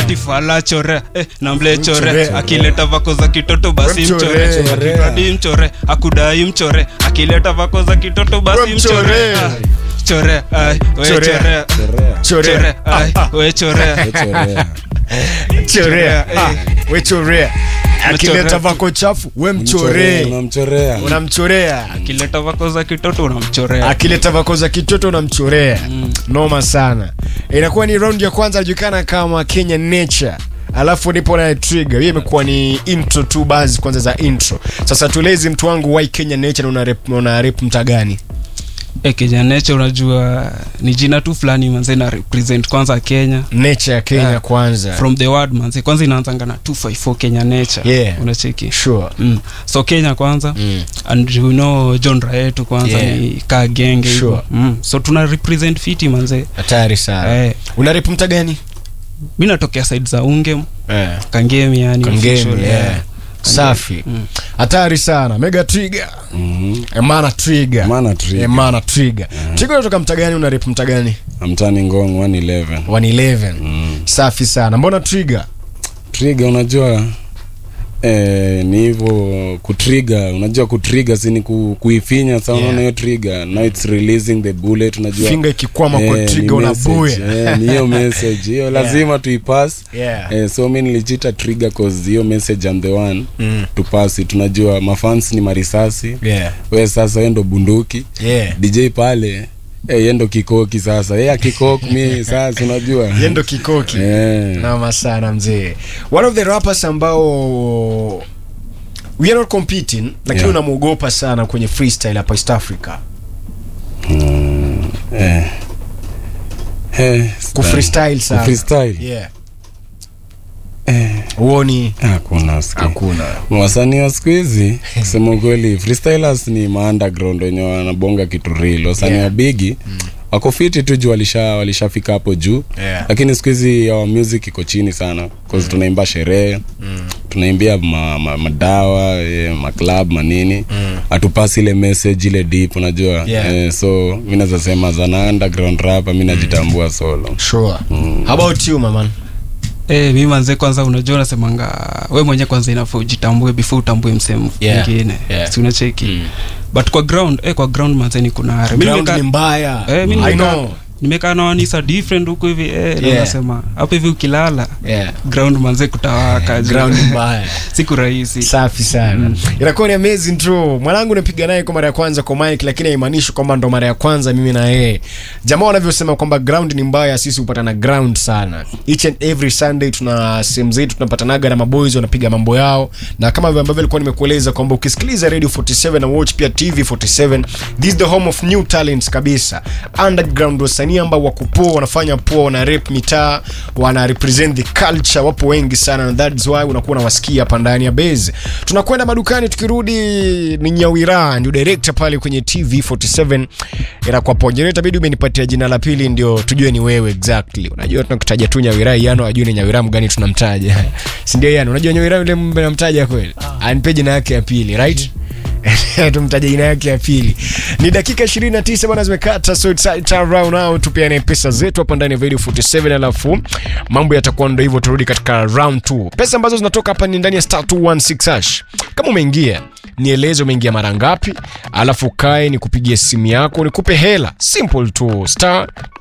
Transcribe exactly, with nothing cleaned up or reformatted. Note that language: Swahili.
ati fala chore eh, na mle chore akileta vako za kitoto basi mchore akirudi mchore akudai mchore akileta vako za kitoto basi mchore chore ai we chore chore ai we chore chore we chore akileta vako chafu we mchore unamchorea unamchorea akileta vako za kitoto unamchorea akileta vako za kitoto unamchorea mm. Noma sana. Inakuwa ni round ya kwanza inajulikana kama Kenya Nature. Alafu ndipo na trigger. Hiyo imekuwa ni intro tu basi kwanza za intro. Sasa tueleze mtu wangu why Kenya Nature una rap una rap mta gani? Eh, Kenya Nature unajua ni jina tu fulani manze na represent kwanza Kenya. Nature ya Kenya yeah. Kwanza. From the word manze kwanza inaanza na two five four Kenya Nature. Yeah. Unacheki. Sure. Mm. So Kenya kwanza mm. and you know genre yetu kwanza yeah. ni ka genge hivyo. Sure. Mm. So tuna represent fiti manze. Hatari sana. Eh. Una rap mta gani? Mimi natokea side za Ungem. Eh. Kangemi yani. Kangemi yeah. Safi. Hatari mm. sana. Mega Trigger. Mhm. Emana Trigger. Emana Trigger. Emana Trigger. Yeah. Trigger unatoka mta gani, una rap mta gani? Amtani Ngong one eleven. one eleven. Mm. Safi sana. Mbona Trigger? Trigger unajua eh ni hivyo kutrigger, unajua kutrigger si ni ku, kuifinya sawa yeah. Hiyo trigger now it's releasing the bullet, unajua finger ikikwama eh, kwa trigger unabuya eh ni hiyo message hiyo lazima yeah. tuipass yeah. eh, so mimi nilijita trigger cause hiyo message I'm the one mm. to pass it. Tunajua mafans ni marisasi yeah. wewe sasa wewe ndo bunduki yeah. D J pale eh yeye ndo kikoki sasa yeye akikoki mimi sasa unajua yeye ndo kikoki yeah. Nama sana mzee. One of the rappers ambao we are not competing lakini yeah. unamuogopa sana kwenye freestyle hapa East Africa. Mm, eh eh ku freestyle sana ku freestyle yeah. Eh, uoni hakuna sikia. Hakuna. Wasanii wa siku hizi kusema kweli freestylers ni ma underground wenye wanabonga kitu real. Wasanii yeah. wa bigi mm. wako fiti tu juu walisha walishafika hapo juu. Yeah. Lakini siku hizi our music iko chini sana cause mm. tunaimba sherehe, mm. tunaimbia ma, ma, madawa, eh, ma club manini. Mm. Atupasi ile message ile deep unajua. Yeah. Eh, so mimi naweza sema zana underground rap mimi najitambua solo. Sure. Mm. How about you man? Eh, mimi manze kwanza unajua nasemanga wewe mwenyewe kwanza inafaa ujitambue before utambue msemo mwingine. Yeah. Si unacheki. Mm. But kwa ground eh kwa ground manze ni kuna mimi ni mbaya. Eh mimi I know. Nimekaa na wanisa different huko hivi eh yeah. Nasema hapo hivi ukilala yeah. ground manze kutawaka yeah, ground mbaya siku rahisi. Safi sana. Mm. Inakuwa ni amazing tu. Mwanangu napiga naye kwa mara ya kwanza kwa mic lakini haimaanishi kwamba ndo mara ya kwanza mimi na yeye. Jamaa wanavyosema kwamba ground ni mbaya, sisi upatana ground sana. Each and every Sunday tuna same zetu tunapatanaga na maboys wanapiga mambo yao, na kama vile ambavyo nilikuwa nimekueleza kwamba ukisikiliza Radio forty-seven na watch pia T V forty-seven, this is the home of new talents kabisa. Underground wasanii ambao wako poa, wanafanya poa, wana rap mitaa, wana represent the culture, wapo wengi sana, and that's why unakuwa unawasikia hapa ndani ya base. Tunakwenda madukani, tukirudi ni Nyawira ndio director pale kwenye T V forty-seven. Ila kwa ponjere itabidi umenipatia jina la pili ndio tujue ni wewe exactly. Unajua tunakutaja tu Nyawira, Yano ajue ni Nyawira mgani tunamtaja. Si ndio Yano? Unajua Nyawira yule mnamtaja kweli? Anipe jina yake ya pili, right? Tumtaje jina yake ya pili. Ni dakika ishirini na tisa bwana zimekata, so it's time round now tupiane pesa zetu hapa ndani ya Radio forty-seven, alafu mambo yatakuwa ndio hivyo, turudi katika round two. Pesa ambazo zinatoka hapa ni ndani ya star two one six hash. Kama umeingia, nieleze umeingia mara ngapi, alafu kae nikupigie simu yako nikupe hela. Simple tu, star